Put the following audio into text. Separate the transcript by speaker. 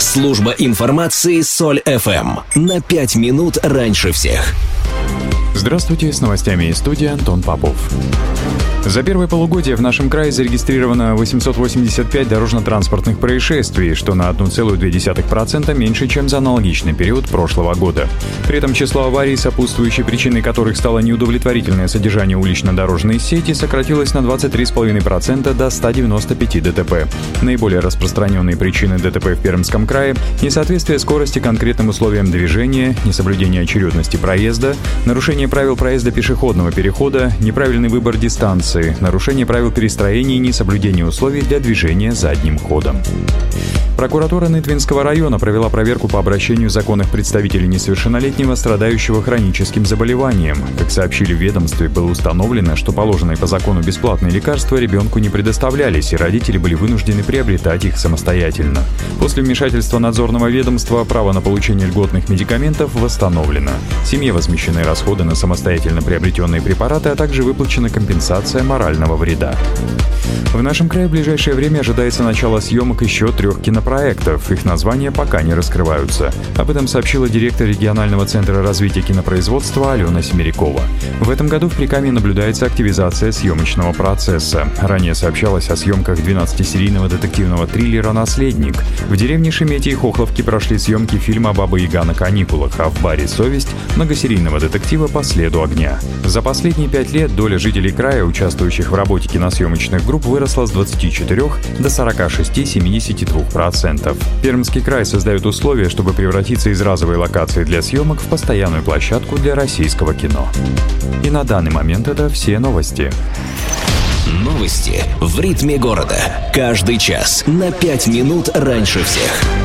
Speaker 1: Служба информации Соль ФМ. На 5 минут раньше всех.
Speaker 2: Здравствуйте, с новостями из студии Антон Попов. За первое полугодие в нашем крае зарегистрировано 885 дорожно-транспортных происшествий, что на 1,2% меньше, чем за аналогичный период прошлого года. При этом число аварий, сопутствующей причиной которых стало неудовлетворительное содержание улично-дорожной сети, сократилось на 23,5% до 195 ДТП. Наиболее распространенные причины ДТП в Пермском крае – несоответствие скорости конкретным условиям движения, несоблюдение очередности проезда, нарушение правил проезда пешеходного перехода, неправильный выбор дистанции, нарушение правил перестроения и несоблюдение условий для движения задним ходом. Прокуратура Нытвенского района провела проверку по обращению законных представителей несовершеннолетнего, страдающего хроническим заболеванием. Как сообщили в ведомстве, было установлено, что положенные по закону бесплатные лекарства ребенку не предоставлялись, и родители были вынуждены приобретать их самостоятельно. После вмешательства надзорного ведомства право на получение льготных медикаментов восстановлено. Семье возмещены расходы на самостоятельно приобретенные препараты, а также выплачена компенсация морального вреда. В нашем крае в ближайшее время ожидается начало съемок еще 3 кинопроектов. Их названия пока не раскрываются. Об этом сообщила директор регионального центра развития кинопроизводства Алена Семерякова. В этом году в Прикамье наблюдается активизация съемочного процесса. Ранее сообщалось о съемках 12-серийного детективного триллера «Наследник». В деревне Шеметье и Хохловке прошли съемки фильма «Баба-Яга на каникулах», а в баре «Совесть» — многосерийного детектива «По следу огня». За последние 5 лет доля жителей края, участвующих в работе киносъемочных групп, выросла с 24 до 46-72%. Пермский край создает условия, чтобы превратиться из разовой локации для съемок в постоянную площадку для российского кино. И на данный момент это все новости.
Speaker 1: Новости в ритме города. Каждый час на 5 минут раньше всех.